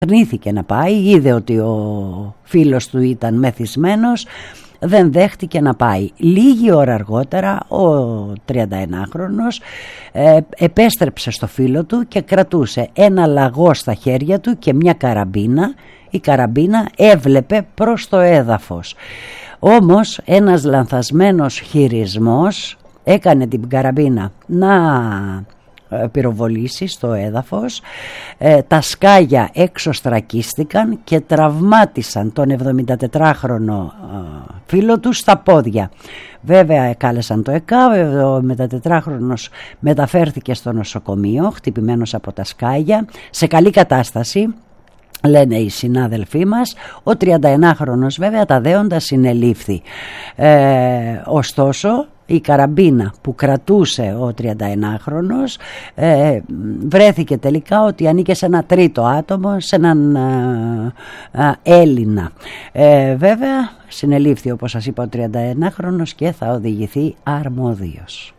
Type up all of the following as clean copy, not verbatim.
αρνήθηκε να πάει, είδε ότι ο φίλος του ήταν μεθυσμένος, δεν δέχτηκε να πάει. Λίγη ώρα αργότερα ο 31χρονος επέστρεψε στο φίλο του και κρατούσε ένα λαγό στα χέρια του και μια καραμπίνα. Η καραμπίνα έβλεπε προς το έδαφος. Όμως ένας λανθασμένος χειρισμός έκανε την καραμπίνα να πυροβολήσει στο έδαφος, τα σκάγια εξωστρακίστηκαν και τραυμάτισαν τον 74χρονο φίλο του στα πόδια. Βέβαια κάλεσαν το ΕΚΑΒ, ο 74χρονος μεταφέρθηκε στο νοσοκομείο χτυπημένος από τα σκάγια, σε καλή κατάσταση λένε οι συνάδελφοί μας. Ο 31χρονος βέβαια τα δέοντα συνελήφθη. Ωστόσο η καραμπίνα που κρατούσε ο 31χρονος βρέθηκε τελικά ότι ανήκε σε ένα τρίτο άτομο, σε έναν Έλληνα. Βέβαια συνελήφθη, όπως σας είπα, ο 31χρονος και θα οδηγηθεί αρμόδιος.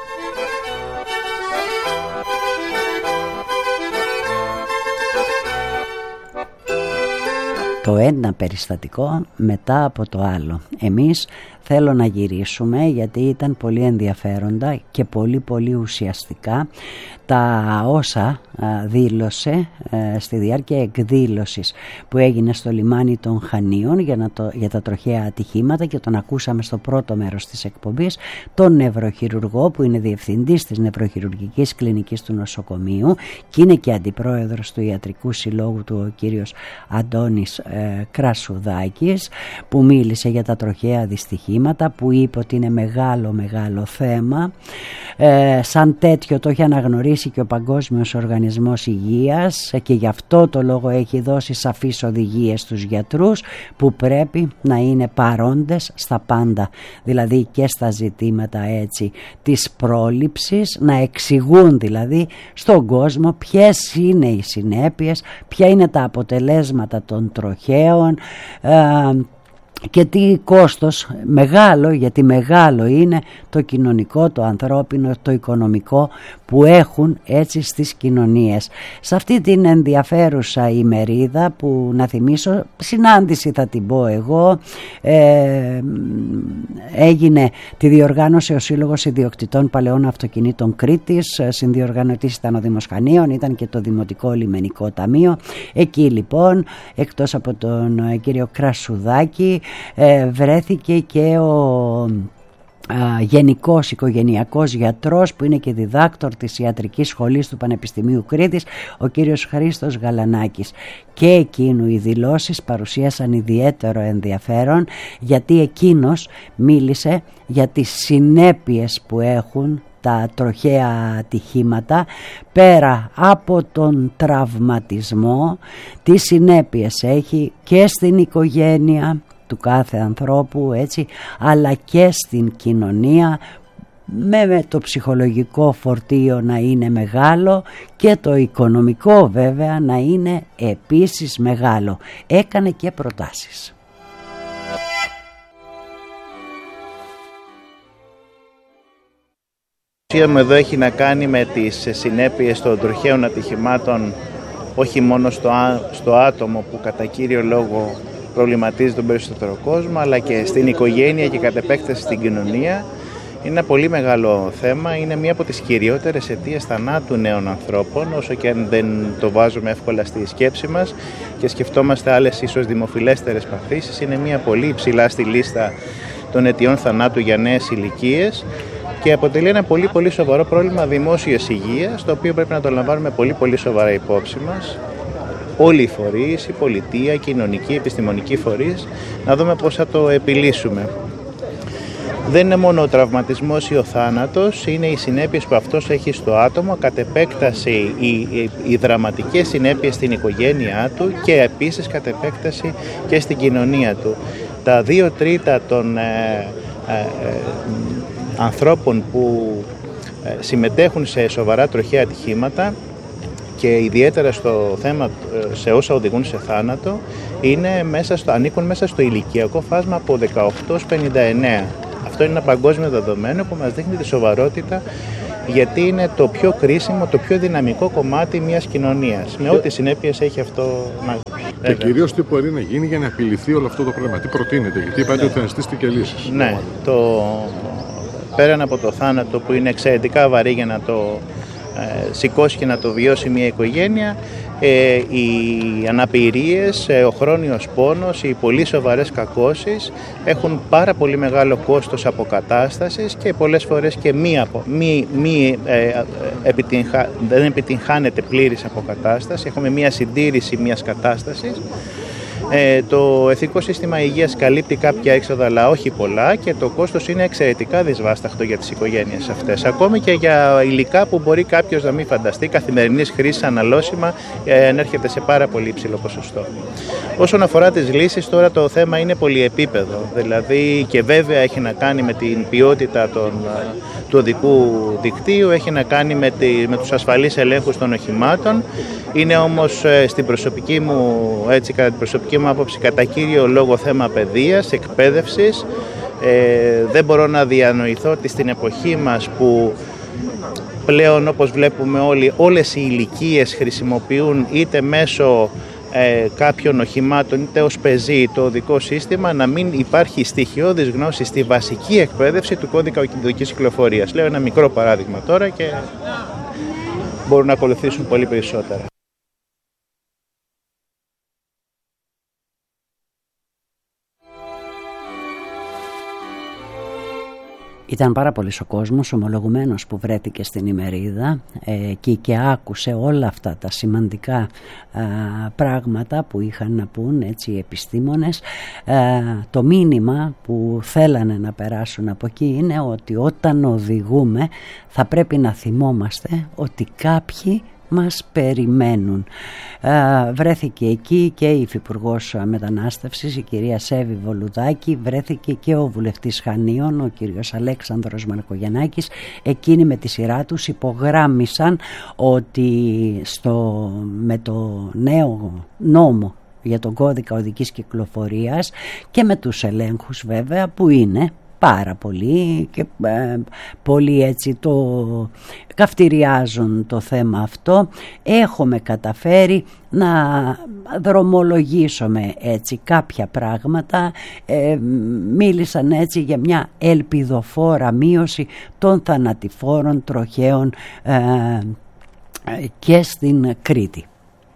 Το ένα περιστατικό μετά από το άλλο. Εμείς θέλω να γυρίσουμε, γιατί ήταν πολύ ενδιαφέροντα και πολύ ουσιαστικά τα όσα δήλωσε στη διάρκεια εκδήλωσης που έγινε στο λιμάνι των Χανίων για τα τροχαία ατυχήματα, και τον ακούσαμε στο πρώτο μέρος της εκπομπής, τον νευροχειρουργό που είναι διευθυντής της νευροχειρουργικής κλινικής του νοσοκομείου και είναι και αντιπρόεδρος του Ιατρικού Συλλόγου του, ο κύριος Αντώνης Κρασουδάκης, που μίλησε για τα τροχαία δυστυχήματα, που είπε ότι είναι μεγάλο θέμα. Σαν τέτοιο το έχει αναγνωρίσει και ο Παγκόσμιος Οργανισμός Υγείας και γι' αυτό το λόγο έχει δώσει σαφείς οδηγίες στους γιατρούς που πρέπει να είναι παρόντες στα πάντα, δηλαδή και στα ζητήματα έτσι της πρόληψης, να εξηγούν δηλαδή στον κόσμο ποιες είναι οι συνέπειες, ποια είναι τα αποτελέσματα των τροχαίων και τι κόστος μεγάλο, γιατί μεγάλο είναι το κοινωνικό, το ανθρώπινο, το οικονομικό που έχουν έτσι στις κοινωνίες. Σε αυτή την ενδιαφέρουσα ημερίδα που, να θυμίσω, συνάντηση θα την πω εγώ, έγινε, τη διοργάνωσε ο Σύλλογος Ιδιοκτητών Παλαιών Αυτοκινήτων Κρήτης, συνδιοργανωτής ήταν ο Δήμος Χανίων, ήταν και το Δημοτικό Λιμενικό Ταμείο. Εκεί λοιπόν, εκτός από τον κύριο Κρασουδάκη, βρέθηκε και ο γενικός οικογενειακός γιατρός που είναι και διδάκτορ της Ιατρικής Σχολής του Πανεπιστημίου Κρήτης, ο κύριος Χρήστος Γαλανάκης. Και εκείνου οι δηλώσεις παρουσίασαν ιδιαίτερο ενδιαφέρον, γιατί εκείνος μίλησε για τις συνέπειες που έχουν τα τροχαία ατυχήματα, πέρα από τον τραυματισμό, τι συνέπειες έχει και στην οικογένεια του κάθε ανθρώπου, έτσι, αλλά και στην κοινωνία, με το ψυχολογικό φορτίο να είναι μεγάλο και το οικονομικό βέβαια να είναι επίσης μεγάλο. Έκανε και προτάσεις. Η ουσία μου εδώ έχει να κάνει με τις συνέπειες των τροχαίων ατυχημάτων, όχι μόνο στο άτομο που κατά κύριο λόγο προβληματίζει τον περισσότερο κόσμο, αλλά και στην οικογένεια και κατ' επέκταση στην κοινωνία. Είναι ένα πολύ μεγάλο θέμα, είναι μία από τις κυριότερες αιτίες θανάτου νέων ανθρώπων, όσο και αν δεν το βάζουμε εύκολα στη σκέψη μας και σκεφτόμαστε άλλες ίσως δημοφιλέστερες παθήσεις, είναι μία πολύ υψηλά στη λίστα των αιτιών θανάτου για νέες ηλικίες και αποτελεί ένα πολύ σοβαρό πρόβλημα δημόσιας υγείας, το οποίο πρέπει να το λαμβάνουμε πολύ σοβαρά υπόψη μας. Όλοι οι φορείς, η πολιτεία, η κοινωνική, η επιστημονική φορείς, να δούμε πώς θα το επιλύσουμε. Δεν είναι μόνο ο τραυματισμός ή ο θάνατος, είναι οι συνέπειες που αυτός έχει στο άτομο, κατ' επέκταση οι δραματικές συνέπειες στην οικογένειά του και επίσης κατ' επέκταση και στην κοινωνία του. Τα 2/3 των ανθρώπων που συμμετέχουν σε σοβαρά τροχαία ατυχήματα και ιδιαίτερα στο θέμα σε όσα οδηγούν σε θάνατο ανήκουν μέσα στο ηλικιακό φάσμα από 18 έως 59. Αυτό είναι ένα παγκόσμιο δεδομένο που μας δείχνει τη σοβαρότητα γιατί είναι το πιο κρίσιμο, το πιο δυναμικό κομμάτι μιας κοινωνίας, με ό,τι συνέπειες έχει αυτό. Και κυρίως τι μπορεί να γίνει για να επιληθεί όλο αυτό το πρόβλημα, τι προτείνετε, γιατί είπατε ότι θα ζητήσετε και λύσεις. Ναι, πέραν από το θάνατο που είναι εξαιρετικά βαρύ για να το σηκώσει και να το βιώσει μια οικογένεια, οι αναπηρίες, ο χρόνιος πόνος, οι πολύ σοβαρές κακώσεις έχουν πάρα πολύ μεγάλο κόστος αποκατάστασης και πολλές φορές και δεν επιτυγχάνεται πλήρης αποκατάσταση. Έχουμε μια συντήρηση μιας κατάστασης. Το Εθνικό Σύστημα Υγείας καλύπτει κάποια έξοδα, αλλά όχι πολλά, και το κόστος είναι εξαιρετικά δυσβάσταχτο για τις οικογένειες αυτές. Ακόμη και για υλικά που μπορεί κάποιος να μην φανταστεί, καθημερινής χρήσης, αναλώσιμα, ενέρχεται σε πάρα πολύ υψηλό ποσοστό. Όσον αφορά τις λύσεις, τώρα το θέμα είναι πολυεπίπεδο, δηλαδή και βέβαια έχει να κάνει με την ποιότητα του οδικού δικτύου, έχει να κάνει με τους ασφαλείς ελέγχους των οχημάτων. Είναι όμως κατά την προσωπική μου άποψη, κατά κύριο λόγο θέμα παιδείας, εκπαίδευσης. Δεν μπορώ να διανοηθώ ότι στην εποχή μας που πλέον, όπως βλέπουμε όλοι, όλες οι ηλικίες χρησιμοποιούν είτε μέσω κάποιων οχημάτων είτε ως πεζή το οδικό σύστημα, να μην υπάρχει στοιχειώδης γνώση στη βασική εκπαίδευση του κώδικα οδικής κυκλοφορίας. Λέω ένα μικρό παράδειγμα τώρα και μπορούν να ακολουθήσουν πολύ περισσότερα. Ήταν πάρα πολύς ο κόσμος ομολογουμένος που βρέθηκε στην ημερίδα και άκουσε όλα αυτά τα σημαντικά πράγματα που είχαν να πούν έτσι οι επιστήμονες. Το μήνυμα που θέλανε να περάσουν από εκεί είναι ότι όταν οδηγούμε θα πρέπει να θυμόμαστε ότι κάποιοι μας περιμένουν. Βρέθηκε εκεί και η Υφυπουργός Μετανάστευσης, η κυρία Σέβη Βολουδάκη, βρέθηκε και ο βουλευτής Χανίων, ο κύριος Αλέξανδρος Μαρκογεννάκης. Εκείνοι με τη σειρά τους υπογράμμισαν ότι με το νέο νόμο για τον κώδικα οδικής κυκλοφορίας και με τους ελέγχους βέβαια που είναι πάρα πολύ και πολύ έτσι το καυτηριάζουν το θέμα αυτό, έχουμε καταφέρει να δρομολογήσουμε έτσι κάποια πράγματα. Μίλησαν έτσι για μια ελπιδοφόρα μείωση των θανατηφόρων τροχαίων και στην Κρήτη.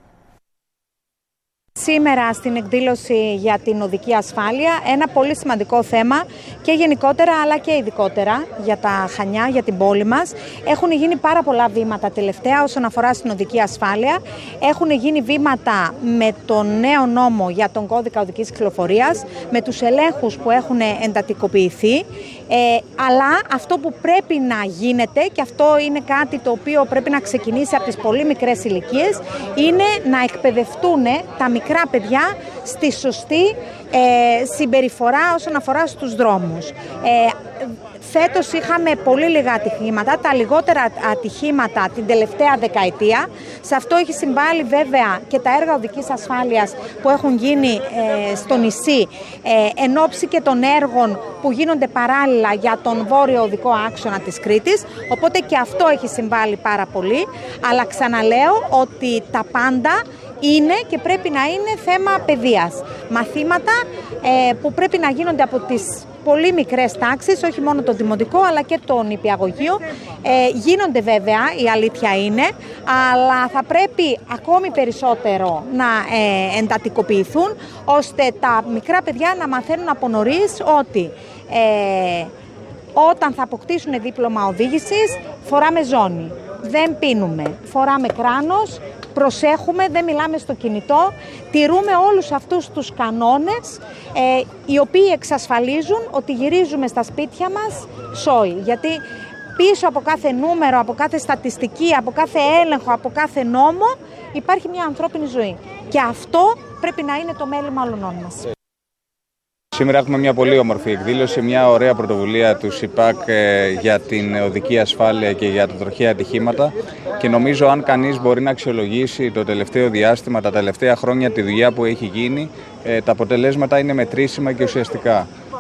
Σήμερα στην εκδήλωση για την οδική ασφάλεια, ένα πολύ σημαντικό θέμα και γενικότερα αλλά και ειδικότερα για τα Χανιά, για την πόλη μας. Έχουν γίνει πάρα πολλά βήματα τελευταία όσον αφορά στην οδική ασφάλεια. Έχουν γίνει βήματα με τον νέο νόμο για τον κώδικα οδικής κυκλοφορίας, με τους ελέγχους που έχουν εντατικοποιηθεί. Αλλά αυτό που πρέπει να γίνεται, και αυτό είναι κάτι το οποίο πρέπει να ξεκινήσει από τις πολύ μικρές ηλικίες, είναι να εκπαιδευτούν τα μικρά παιδιά στη σωστή συμπεριφορά όσον αφορά στους δρόμους. Φέτος είχαμε πολύ λίγα ατυχήματα, τα λιγότερα ατυχήματα την τελευταία δεκαετία. Σε αυτό έχει συμβάλει βέβαια και τα έργα οδικής ασφάλειας που έχουν γίνει στο νησί εν ώψη και των έργων που γίνονται παράλληλα για τον βόρειο οδικό άξονα της Κρήτης. Οπότε και αυτό έχει συμβάλει πάρα πολύ. Αλλά ξαναλέω ότι τα πάντα είναι και πρέπει να είναι θέμα παιδείας. Μαθήματα που πρέπει να γίνονται από τις πολύ μικρές τάξεις, όχι μόνο το δημοτικό αλλά και το νηπιαγωγείο. Γίνονται βέβαια, η αλήθεια είναι, αλλά θα πρέπει ακόμη περισσότερο να εντατικοποιηθούν, ώστε τα μικρά παιδιά να μαθαίνουν από νωρίς ότι όταν θα αποκτήσουν δίπλωμα οδήγησης φοράμε ζώνη, δεν πίνουμε, φοράμε κράνος, προσέχουμε, δεν μιλάμε στο κινητό, τηρούμε όλους αυτούς τους κανόνες οι οποίοι εξασφαλίζουν ότι γυρίζουμε στα σπίτια μας σόι. Γιατί πίσω από κάθε νούμερο, από κάθε στατιστική, από κάθε έλεγχο, από κάθε νόμο υπάρχει μια ανθρώπινη ζωή. Και αυτό πρέπει να είναι το μέλημα όλων μας. Σήμερα έχουμε μια πολύ όμορφη εκδήλωση, μια ωραία πρωτοβουλία του ΣΥΠΑΚ για την οδική ασφάλεια και για τα τροχαία ατυχήματα, και νομίζω αν κανείς μπορεί να αξιολογήσει το τελευταίο διάστημα, τα τελευταία χρόνια τη δουλειά που έχει γίνει, τα αποτελέσματα είναι μετρήσιμα και ουσιαστικά.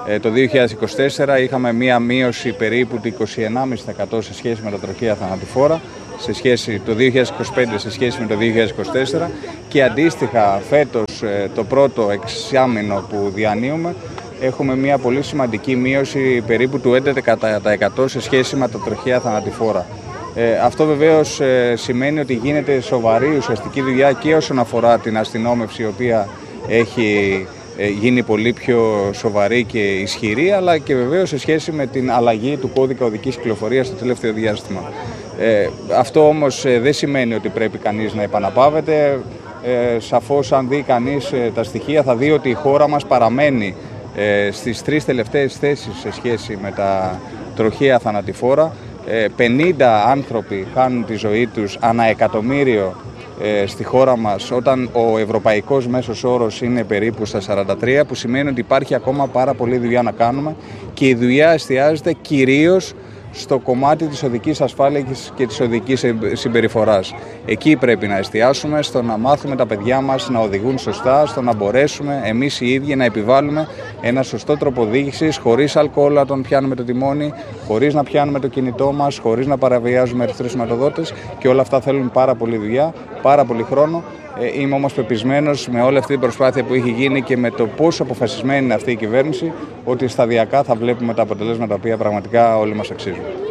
Το 2024 είχαμε μία μείωση περίπου του 21,5% σε σχέση με τα τροχαία θανατηφόρα, το 2025 σε σχέση με το 2024, και αντίστοιχα φέτος το πρώτο εξάμηνο που διανύουμε έχουμε μια πολύ σημαντική μείωση περίπου του 11% σε σχέση με τα τροχαία θανατηφόρα. Αυτό βεβαίως σημαίνει ότι γίνεται σοβαρή ουσιαστική δουλειά και όσον αφορά την αστυνόμευση, η οποία έχει γίνει πολύ πιο σοβαρή και ισχυρή, αλλά και βεβαίως σε σχέση με την αλλαγή του κώδικα οδικής κυκλοφορίας στο τελευταίο διάστημα. Αυτό όμως δεν σημαίνει ότι πρέπει κανείς να επαναπαύεται. Σαφώς αν δει κανείς τα στοιχεία θα δει ότι η χώρα μας παραμένει στις 3 τελευταίες θέσεις σε σχέση με τα τροχαία θανατηφόρα. 50 άνθρωποι χάνουν τη ζωή τους ανά εκατομμύριο στη χώρα μας, όταν ο ευρωπαϊκός μέσος όρος είναι περίπου στα 43, που σημαίνει ότι υπάρχει ακόμα πάρα πολλή δουλειά να κάνουμε, και η δουλειά εστιάζεται κυρίως στο κομμάτι της οδικής ασφάλειας και της οδικής συμπεριφοράς. Εκεί πρέπει να εστιάσουμε, στο να μάθουμε τα παιδιά μας να οδηγούν σωστά, στο να μπορέσουμε εμείς οι ίδιοι να επιβάλλουμε ένα σωστό τρόπο οδήγησης, χωρίς αλκοόλ να τον πιάνουμε το τιμόνι, χωρίς να πιάνουμε το κινητό μας, χωρίς να παραβιάζουμε ερυθρούς σηματοδότες, και όλα αυτά θέλουν πάρα πολύ δουλειά, πάρα πολύ χρόνο. Είμαι όμως πεπισμένος με όλη αυτή την προσπάθεια που έχει γίνει και με το πόσο αποφασισμένη είναι αυτή η κυβέρνηση, ότι σταδιακά θα βλέπουμε τα αποτελέσματα τα οποία πραγματικά όλοι μας αξίζουν.